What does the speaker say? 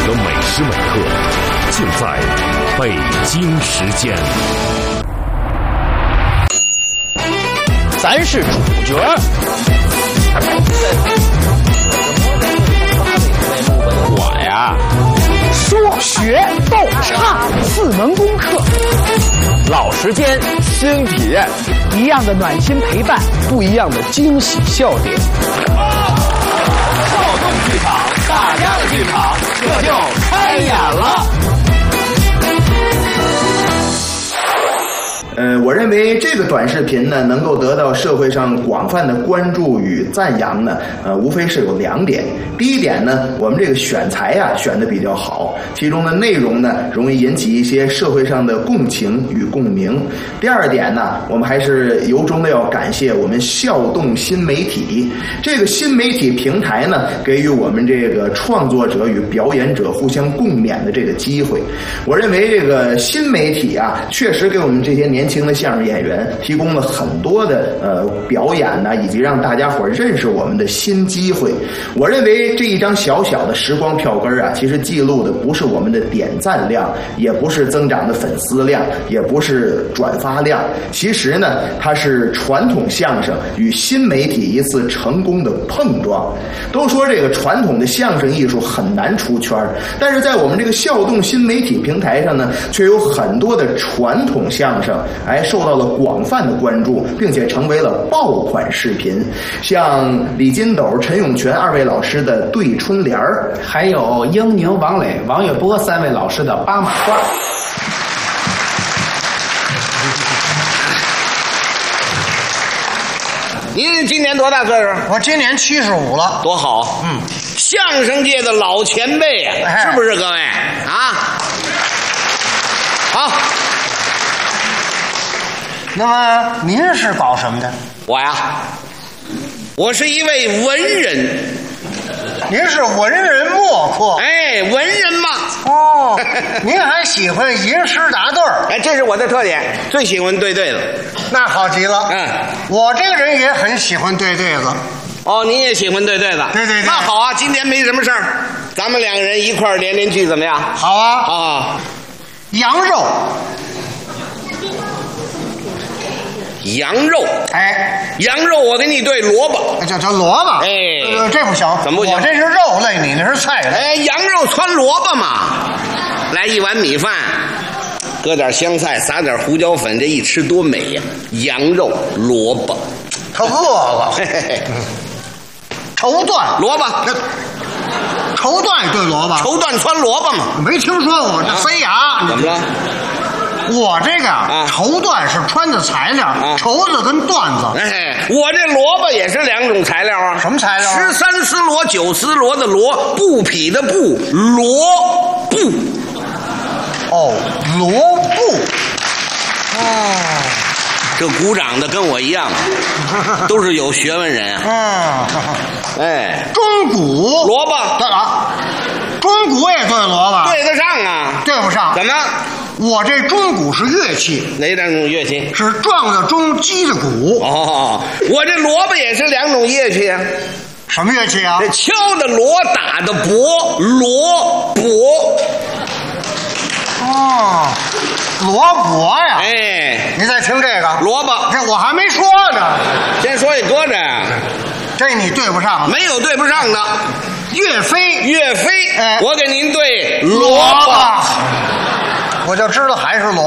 的每时每刻，就在北京时间。 咱是主角。我呀，说学逗唱4门功课，老时间新体验，一样的暖心陪伴，不一样的惊喜笑点。跳动剧场，大家的剧场，这就开演了。 我认为这个短视频呢，能够得到社会上广泛的关注与赞扬呢，无非是有2点。第一点呢，我们这个选材啊选的比较好，其中的内容呢容易引起一些社会上的共情与共鸣。第二点呢，我们还是由衷的要感谢我们孝动新媒体这个新媒体平台呢，给予我们这个创作者与表演者互相共勉的这个机会。我认为这个新媒体啊，确实给我们这些年轻的相声演员提供了很多的表演呢，以及让大家伙认识我们的新机会。我认为这一张小小的时光票根啊，其实记录的不是我们的点赞量，也不是增长的粉丝量，也不是转发量，其实呢，它是传统相声与新媒体一次成功的碰撞。都说这个传统的相声艺术很难出圈，但是在我们这个孝动新媒体平台上呢，却有很多的传统相声受到了广泛的关注，并且成为了爆款视频，像李金斗、陈永泉2位老师的对春联儿， 还有英宁、王磊、王月波3位老师的八马褂。 您今年多大岁数？ 我今年75了。 多好，相声界的老前辈啊，是不是各位啊？好。 那么您是搞什么的？ 我呀，我是一位文人。 您是文人墨客？ 哎，文人嘛。 哦，您还喜欢吟诗答对儿？ 哎，这是我的特点，最喜欢对对子。 那好极了。我这个人也很喜欢对对子。 哦，您也喜欢对对子？ 对对对。 那好啊，今天没什么事儿，咱们2个人一块儿连句怎么样？ 好啊。 啊， 羊肉。 羊肉，羊肉，我给你对萝卜， 这萝卜，这不行， 怎么不行？ 我这是肉类，你那是菜类。 羊肉汆萝卜嘛，来1碗米饭，搁点香菜，撒点胡椒粉，这一吃多美呀！羊肉萝卜， 他饿了。绸缎萝卜， 绸缎对萝卜， 绸缎汆萝卜嘛， 没听说过，这塞牙。 怎么了？ 我这个绸缎是穿的材料，绸子跟缎子。 我这萝卜也是2种材料啊。 什么材料 ？13丝罗、9丝罗的罗，布匹的布，罗布。 哦，罗布。哦， 这鼓掌的跟我一样，都是有学问人啊。 钟鼓萝卜对了，钟鼓也对萝卜， 对得上啊？ 对不上。 怎么？ 我这钟鼓是乐器， 哪2种乐器？ 是撞的钟，击的鼓。 哦，我这萝卜也是2种乐器啊。 什么乐器啊？ 这敲的锣，打的钹，锣钹。 哦，萝卜呀！ 你再听这个萝卜， 这我还没说呢。 先说一搁着呀， 这你对不上， 没有对不上的。 岳飞， 我给您对萝卜，我就知道还是萝卜。